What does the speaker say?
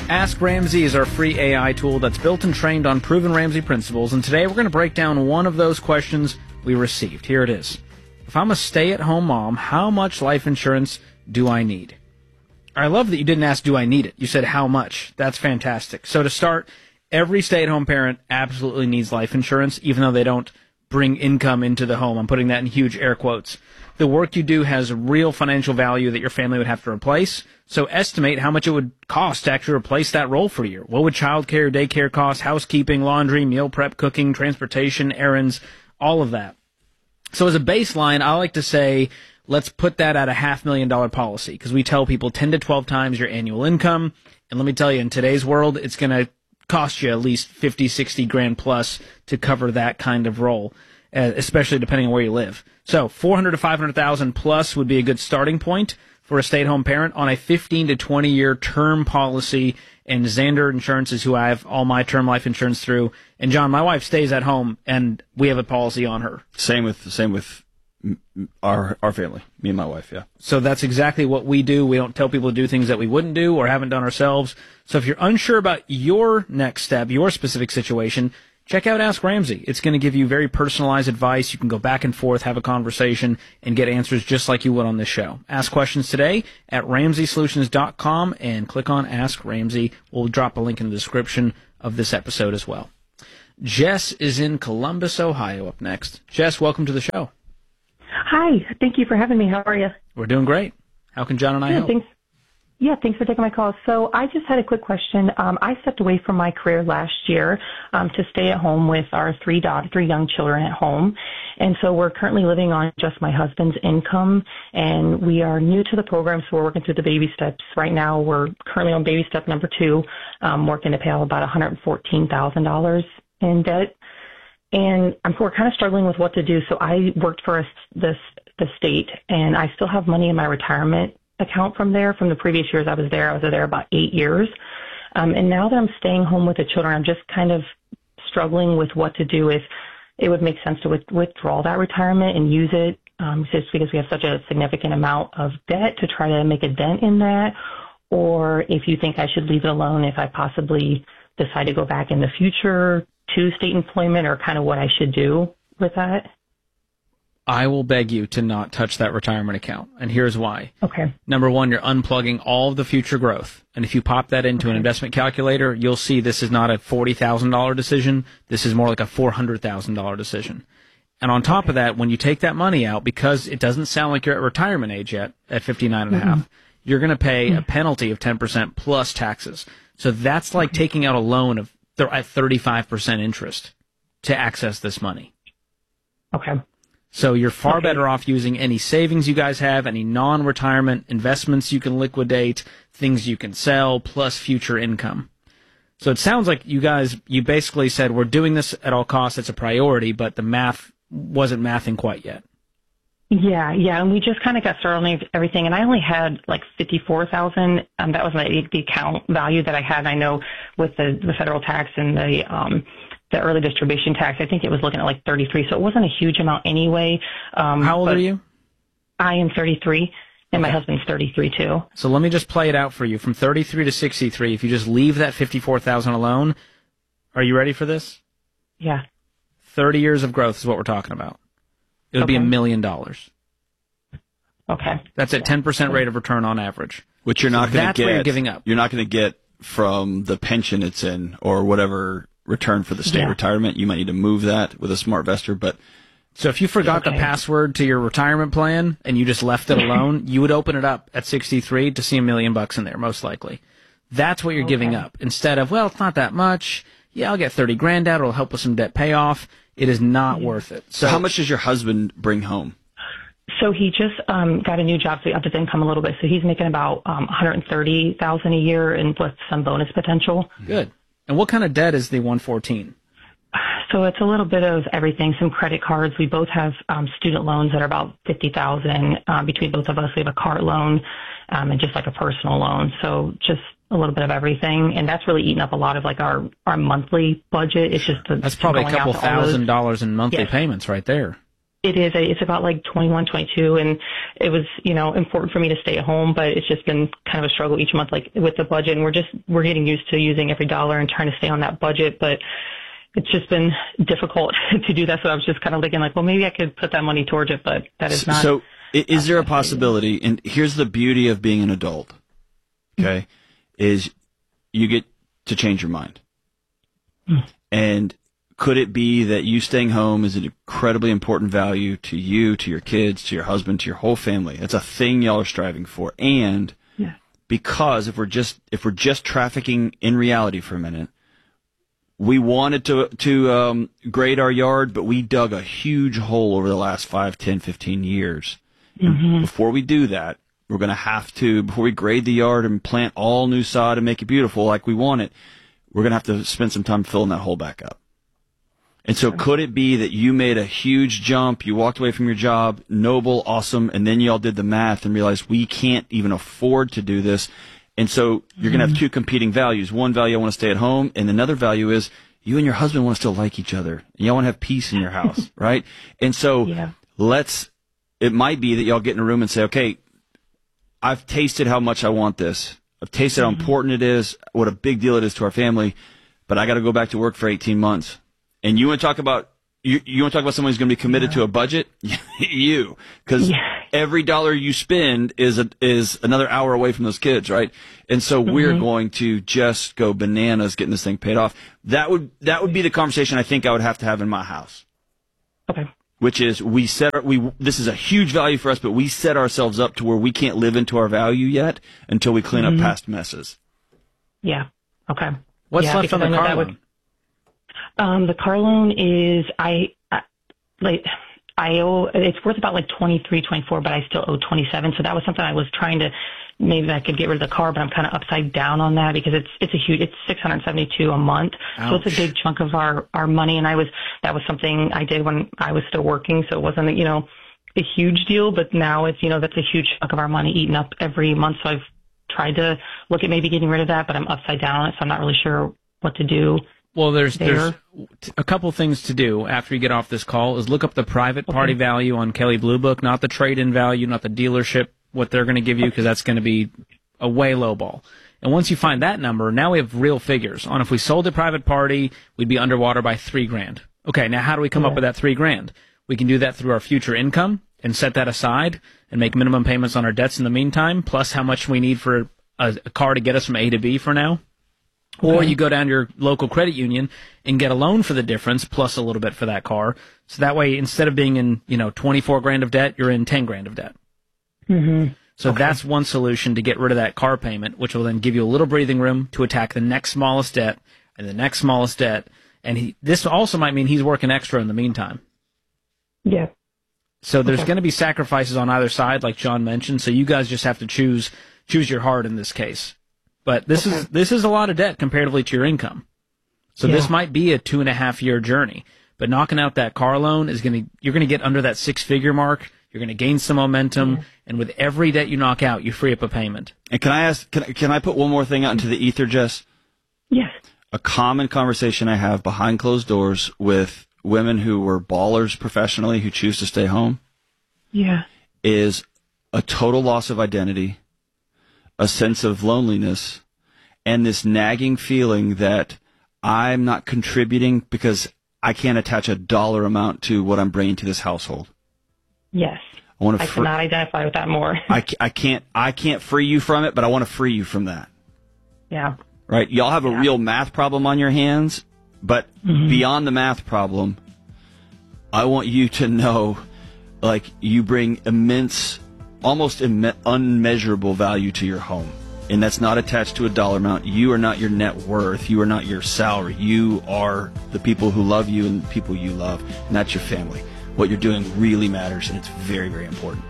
Ask Ramsey is our free AI tool that's built and trained on proven Ramsey principles, and today we're going to break down one of those questions we received. Here it is. If I'm a stay-at-home mom, how much life insurance do I need? I love that you didn't ask, do I need it? You said, how much? That's fantastic. So to start, every stay-at-home parent absolutely needs life insurance, even though they don't bring income into the home. I'm putting that in huge air quotes. The work you do has real financial value that your family would have to replace. So estimate how much it would cost to actually replace that role for you. What would childcare, daycare cost, housekeeping, laundry, meal prep, cooking, transportation, errands, all of that. So as a baseline, I like to say, let's put that at a $500,000 policy, because we tell people 10 to 12 times your annual income. And let me tell you, in today's world, it's going to cost you at least 50, 60 grand plus to cover that kind of role, especially depending on where you live. So 400 to 500,000 plus would be a good starting point for a stay-at-home parent on a 15 to 20-year term policy. And Xander Insurance is who I have all my term life insurance through. And John, my wife stays at home, and we have a policy on her. Same with our family, me and my wife, yeah. So that's exactly what we do. We don't tell people to do things that we wouldn't do or haven't done ourselves. So if you're unsure about your next step, your specific situation, check out Ask Ramsey. It's going to give you very personalized advice. You can go back and forth, have a conversation, and get answers just like you would on this show. Ask questions today at RamseySolutions.com and click on Ask Ramsey. We'll drop a link in the description of this episode as well. Jess is in Columbus, Ohio up next. Jess, welcome to the show. Hi. Thank you for having me. How are you? We're doing great. How can John and I help? Thanks for taking my call. So I just had a quick question. I stepped away from my career last year to stay at home with our three young children at home. And so we're currently living on just my husband's income, and we are new to the program, so we're working through the baby steps. Right now we're currently on baby step number 2, working to pay out about $114,000 in debt. And we're kind of struggling with what to do. So I worked for the state, and I still have money in my retirement account from the previous years I was there. I was there about 8 years. And now that I'm staying home with the children, I'm just kind of struggling with what to do. If it would make sense to withdraw that retirement and use it, just because we have such a significant amount of debt, to try to make a dent in that, or if you think I should leave it alone if I possibly decide to go back in the future to state employment, or kind of what I should do with that. I will beg you to not touch that retirement account, and here's why. Okay. Number one, you're unplugging all of the future growth, and if you pop that into an investment calculator, you'll see this is not a $40,000 decision. This is more like a $400,000 decision. And on top of that, when you take that money out, because it doesn't sound like you're at retirement age yet, at 59 and a half, you're going to pay a penalty of 10% plus taxes. So that's like taking out a loan at 35% interest to access this money. Okay. So you're far better off using any savings you guys have, any non-retirement investments you can liquidate, things you can sell, plus future income. So it sounds like you basically said, we're doing this at all costs, it's a priority, but the math wasn't mathing quite yet. Yeah, and we just kind of got started on everything, and I only had like $54,000. That was the account value that I had. I know with the federal tax and the early distribution tax, I think it was looking at like 33, so it wasn't a huge amount anyway. How old are you? I am 33, and my husband's 33 too. So let me just play it out for you. From 33 to 63, if you just leave that $54,000 alone, are you ready for this? Yeah. 30 years of growth is what we're talking about. It would be $1 million. Okay. That's at 10% rate of return on average. Which you're not going to get. That's what you're giving up. You're not going to get from the pension it's in, or whatever return for the state retirement. You might need to move that with a smart investor, but so if you forgot the password to your retirement plan and you just left it alone, you would open it up at 63 to see $1 million in there, most likely. That's what you're giving up. Instead of, well, it's not that much. Yeah, I'll get 30 grand out. It'll help with some debt payoff. It is not worth it. So how much does your husband bring home? So he just got a new job, so he upped his income a little bit. So he's making about $130,000 a year, and with some bonus potential. Good. And what kind of debt is the 114? So it's a little bit of everything. Some credit cards. We both have student loans that are about $50,000 between both of us. We have a car loan and just like a personal loan. So just a little bit of everything, and that's really eating up a lot of like our monthly budget. It's just that's probably a couple $1,000s in monthly payments right there. It is. It's about like 21, 22, and it was, important for me to stay at home, but it's just been kind of a struggle each month, like with the budget, and we're getting used to using every dollar and trying to stay on that budget, but it's just been difficult to do that. So I was just kind of thinking like, well, maybe I could put that money towards it, but that is not. So is there a possibility, and here's the beauty of being an adult, okay, is you get to change your mind. And could it be that you staying home is an incredibly important value to you, to your kids, to your husband, to your whole family? It's a thing y'all are striving for. And because if we're just trafficking in reality for a minute, we wanted to grade our yard, but we dug a huge hole over the last 5, 10, 15 years. Mm-hmm. Before we do that, we're going to have to, before we grade the yard and plant all new sod and make it beautiful like we want it, we're going to have to spend some time filling that hole back up. And so could it be that you made a huge jump, you walked away from your job, noble, awesome, and then y'all did the math and realized we can't even afford to do this. And so you're going to have two competing values. One value, I want to stay at home, and another value is you and your husband want to still like each other, and y'all want to have peace in your house, right? And so it might be that y'all get in a room and say, okay, I've tasted how much I want this. I've tasted how important it is, what a big deal it is to our family, but I got to go back to work for 18 months. And you want to talk about you want to talk about someone who's going to be committed to a budget? Because every dollar you spend is another hour away from those kids, right? And so we're going to just go bananas getting this thing paid off. That would be the conversation I think I would have to have in my house. Okay. Which is this is a huge value for us, but we set ourselves up to where we can't live into our value yet until we clean up past messes. Yeah. Okay. What's left on the car loan? The car loan is I owe, it's worth about like 23, 24, but I still owe 27. So that was something I was trying to, maybe I could get rid of the car, but I'm kind of upside down on that because it's $672 a month. Ouch. So it's a big chunk of our money. And that was something I did when I was still working. So it wasn't, a huge deal, but now it's, that's a huge chunk of our money eaten up every month. So I've tried to look at maybe getting rid of that, but I'm upside down on it. So I'm not really sure what to do. Well, there's a couple things to do after you get off this call is look up the private party value on Kelley Blue Book, not the trade-in value, not the dealership, what they're going to give you, because that's going to be a way low ball. And once you find that number, now we have real figures on if we sold a private party, we'd be underwater by $3,000. Okay, now how do we come up with that $3,000? We can do that through our future income and set that aside and make minimum payments on our debts in the meantime, plus how much we need for a car to get us from A to B for now. Or you go down to your local credit union and get a loan for the difference plus a little bit for that car. So that way, instead of being in, $24,000 of debt, you're in $10,000 of debt. Mm-hmm. So that's one solution to get rid of that car payment, which will then give you a little breathing room to attack the next smallest debt and the next smallest debt. And this also might mean he's working extra in the meantime. Yeah. So there's going to be sacrifices on either side, like John mentioned. So you guys just have to choose your heart in this case. But this is a lot of debt comparatively to your income. So this might be a 2.5-year journey. But knocking out that car loan you're going to get under that 6-figure mark. You're going to gain some momentum, and with every debt you knock out, you free up a payment. And can I ask? Can I put one more thing out into the ether, Jess? Yes. A common conversation I have behind closed doors with women who were ballers professionally who choose to stay home. Yeah. Is a total loss of identity, a sense of loneliness, and this nagging feeling that I'm not contributing because I can't attach a dollar amount to what I'm bringing to this household. Yes. I cannot identify with that more. I can't free you from it, but I want to free you from that. Yeah. Right? Y'all have a real math problem on your hands, but beyond the math problem, I want you to know, like, you bring immense, almost unmeasurable value to your home. And that's not attached to a dollar amount. You are not your net worth. You are not your salary. You are the people who love you and the people you love, and that's your family. What you're doing really matters, and it's very, very important.